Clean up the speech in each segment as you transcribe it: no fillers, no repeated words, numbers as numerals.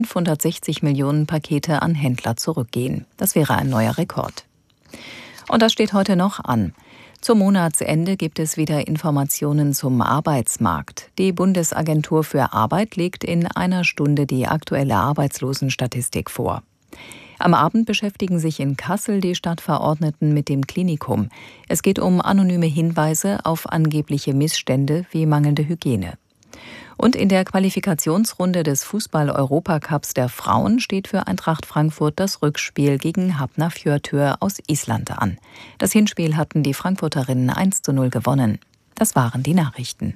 560 Millionen Pakete an Händler zurückgehen. Das wäre ein neuer Rekord. Und das steht heute noch an. Zum Monatsende gibt es wieder Informationen zum Arbeitsmarkt. Die Bundesagentur für Arbeit legt in einer Stunde die aktuelle Arbeitslosenstatistik vor. Am Abend beschäftigen sich in Kassel die Stadtverordneten mit dem Klinikum. Es geht um anonyme Hinweise auf angebliche Missstände wie mangelnde Hygiene. Und in der Qualifikationsrunde des Fußball-Europacups der Frauen steht für Eintracht Frankfurt das Rückspiel gegen Hafnarfjörður aus Island an. Das Hinspiel hatten die Frankfurterinnen 1:0 gewonnen. Das waren die Nachrichten.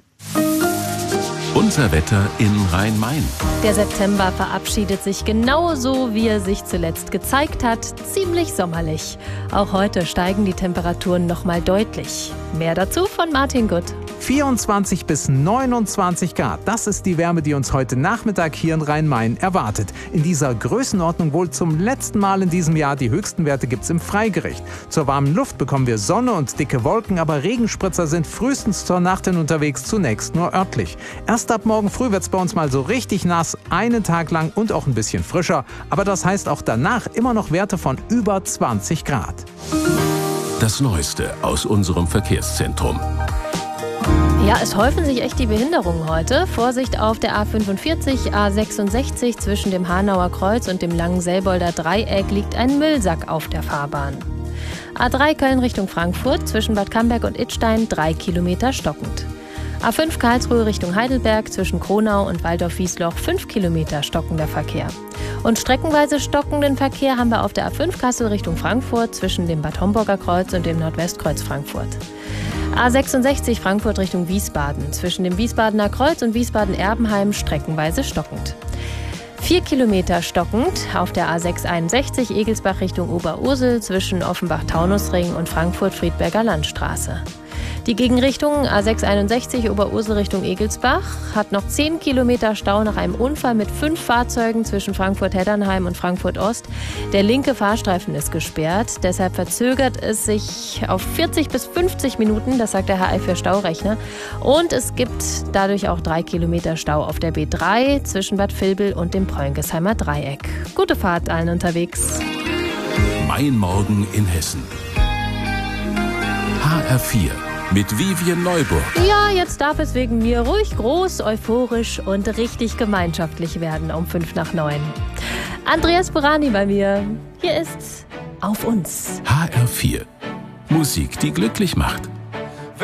Unser Wetter in Rhein-Main. Der September verabschiedet sich genauso, wie er sich zuletzt gezeigt hat, ziemlich sommerlich. Auch heute steigen die Temperaturen nochmal deutlich. Mehr dazu von Martin Gutt. 24 bis 29 Grad, das ist die Wärme, die uns heute Nachmittag hier in Rhein-Main erwartet. In dieser Größenordnung wohl zum letzten Mal in diesem Jahr. Die höchsten Werte gibt's im Freigericht. Zur warmen Luft bekommen wir Sonne und dicke Wolken, aber Regenspritzer sind frühestens zur Nacht hin unterwegs, zunächst nur örtlich. Erst ab morgen früh wird's bei uns mal so richtig nass, einen Tag lang und auch ein bisschen frischer. Aber das heißt auch danach immer noch Werte von über 20 Grad. Das Neueste aus unserem Verkehrszentrum. Ja, es häufen sich echt die Behinderungen heute. Vorsicht auf der A45, A66 zwischen dem Hanauer Kreuz und dem Langenselbolder Dreieck liegt ein Müllsack auf der Fahrbahn. A3 Köln Richtung Frankfurt zwischen Bad Camberg und Idstein 3 Kilometer stockend. A5 Karlsruhe Richtung Heidelberg zwischen Kronau und Waldorf-Wiesloch 5 Kilometer stockender Verkehr. Und streckenweise stockenden Verkehr haben wir auf der A5 Kassel Richtung Frankfurt zwischen dem Bad Homburger Kreuz und dem Nordwestkreuz Frankfurt. A66 Frankfurt Richtung Wiesbaden zwischen dem Wiesbadener Kreuz und Wiesbaden-Erbenheim streckenweise stockend. 4 Kilometer stockend auf der A661 Egelsbach Richtung Oberursel zwischen Offenbach-Taunusring und Frankfurt-Friedberger Landstraße. Die Gegenrichtung A661 Oberursel Richtung Egelsbach hat noch 10 Kilometer Stau nach einem Unfall mit 5 Fahrzeugen zwischen Frankfurt-Heddernheim und Frankfurt-Ost. Der linke Fahrstreifen ist gesperrt, deshalb verzögert es sich auf 40 bis 50 Minuten, das sagt der HR Staurechner. Und es gibt dadurch auch 3 Kilometer Stau auf der B3 zwischen Bad Vilbel und dem Preungesheimer Dreieck. Gute Fahrt allen unterwegs. Mein Morgen in Hessen. HR4. Mit Vivien Neuburg. Ja, jetzt darf es wegen mir ruhig groß, euphorisch und richtig gemeinschaftlich werden um 8:55. Andreas Burani bei mir. Hier ist Auf uns. HR4. Musik, die glücklich macht.